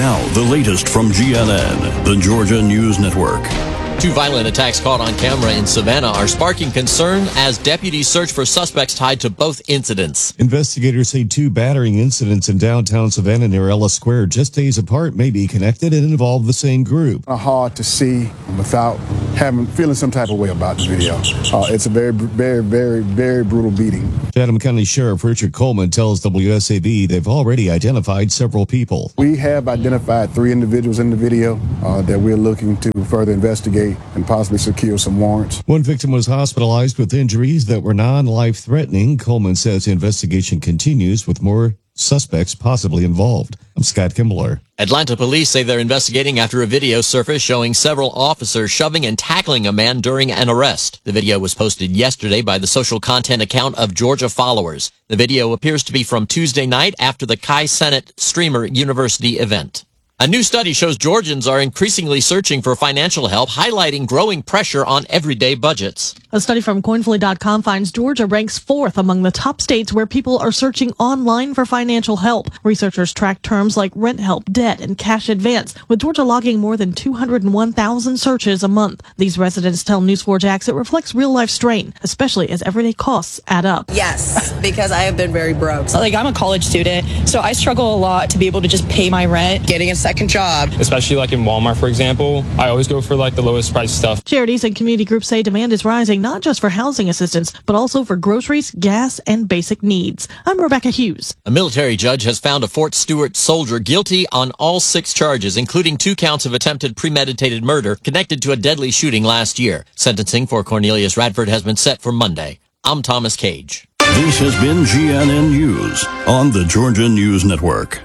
Now, the latest from GNN, the Georgia News Network. Two violent attacks caught on camera in Savannah are sparking concern as deputies search for suspects tied to both incidents. Investigators say two battering incidents in downtown Savannah near Ellis Square, just days apart, may be connected and involve the same group. Hard to see without feeling some type of way about the video. It's a very, very, very, very brutal beating. Chatham County Sheriff Richard Coleman tells WSAB they've already identified several people. We have identified 3 individuals in the video that we're looking to further investigate and possibly secure some warrants. One victim was hospitalized with injuries that were non-life-threatening. Coleman says the investigation continues with more suspects possibly involved. I'm Scott Kimbler. Atlanta police say they're investigating after a video surfaced showing several officers shoving and tackling a man during an arrest. The video was posted yesterday by the social content account of Georgia Followers. The video appears to be from Tuesday night after the Chi Senate Streamer University event. A new study shows Georgians are increasingly searching for financial help, highlighting growing pressure on everyday budgets. A study from Coinfully.com finds Georgia ranks 4th among the top states where people are searching online for financial help. Researchers track terms like rent help, debt, and cash advance, with Georgia logging more than 201,000 searches a month. These residents tell News4Jax it reflects real-life strain, especially as everyday costs add up. Yes, because I have been very broke. I'm a college student, so I struggle a lot to be able to just pay my rent. Getting a second job. Especially in Walmart, for example, I always go for the lowest price stuff. Charities and community groups say demand is rising not just for housing assistance, but also for groceries, gas, and basic needs. I'm Rebecca Hughes. A military judge has found a Fort Stewart soldier guilty on all 6 charges, including 2 counts of attempted premeditated murder connected to a deadly shooting last year. Sentencing for Cornelius Radford has been set for Monday. I'm Thomas Cage. This has been GNN News on the Georgia News Network.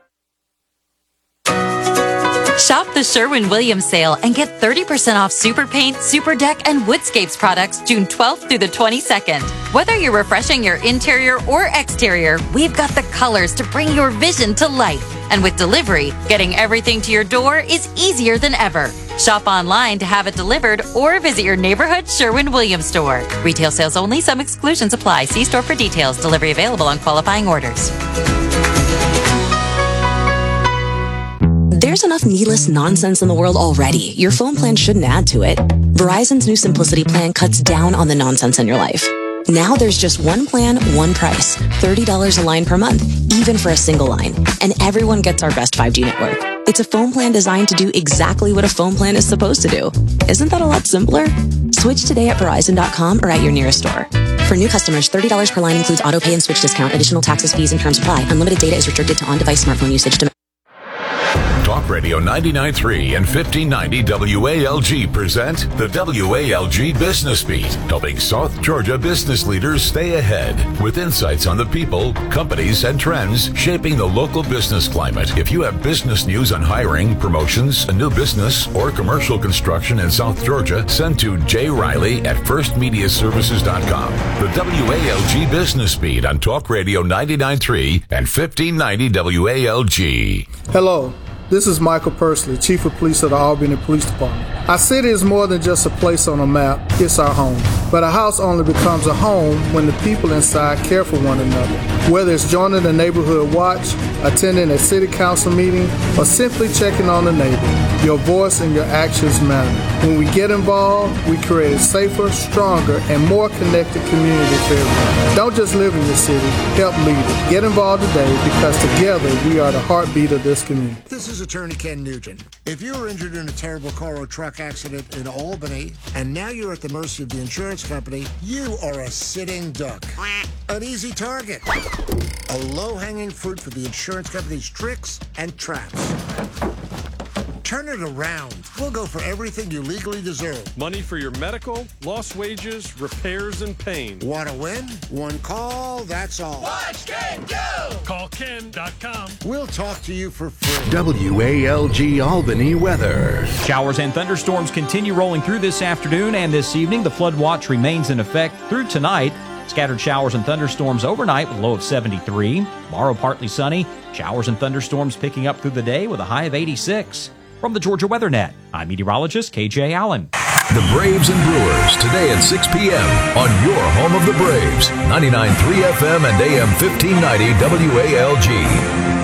Shop the Sherwin-Williams sale and get 30% off Super Paint, Super Deck, and Woodscapes products June 12th through the 22nd. Whether you're refreshing your interior or exterior, we've got the colors to bring your vision to life. And with delivery, getting everything to your door is easier than ever. Shop online to have it delivered or visit your neighborhood Sherwin-Williams store. Retail sales only. Some exclusions apply. See store for details. Delivery available on qualifying orders. There's enough needless nonsense in the world already. Your phone plan shouldn't add to it. Verizon's new Simplicity plan cuts down on the nonsense in your life. Now there's just one plan, one price. $30 a line per month, even for a single line. And everyone gets our best 5G network. It's a phone plan designed to do exactly what a phone plan is supposed to do. Isn't that a lot simpler? Switch today at Verizon.com or at your nearest store. For new customers, $30 per line includes auto pay and switch discount. Additional taxes, fees, and terms apply. Unlimited data is restricted to on-device smartphone usage. Talk Radio 99.3 and 1590 WALG present the WALG Business Beat, helping South Georgia business leaders stay ahead with insights on the people, companies, and trends shaping the local business climate. If you have business news on hiring, promotions, a new business, or commercial construction in South Georgia, send to Jay Riley at firstmediaservices.com. The WALG Business Beat on Talk Radio 99.3 and 1590 WALG. Hello. This is Michael Pursley, Chief of Police of the Albany Police Department. Our city is more than just a place on a map, it's our home. But a house only becomes a home when the people inside care for one another. Whether it's joining a neighborhood watch, attending a city council meeting, or simply checking on a neighbor, your voice and your actions matter. When we get involved, we create a safer, stronger, and more connected community for everyone. Don't just live in your city, help lead it. Get involved today because together we are the heartbeat of this community. This is Attorney Ken Nugent. If you were injured in a terrible car or truck accident in Albany, and now you're at the mercy of the insurance company, you are a sitting duck. An easy target. A low-hanging fruit for the insurance company's tricks and traps. Turn it around. We'll go for everything you legally deserve. Money for your medical, lost wages, repairs, and pain. Want to win? One call, that's all. Watch Ken go! Call Ken.com. We'll talk to you for free. WALG Albany weather. Showers and thunderstorms continue rolling through this afternoon and this evening. The flood watch remains in effect through tonight. Scattered showers and thunderstorms overnight with a low of 73. Tomorrow partly sunny. Showers and thunderstorms picking up through the day with a high of 86. From the Georgia Weather Net, I'm meteorologist KJ Allen. The Braves and Brewers today at 6 p.m. on your home of the Braves, 99.3 FM and AM 1590 WALG.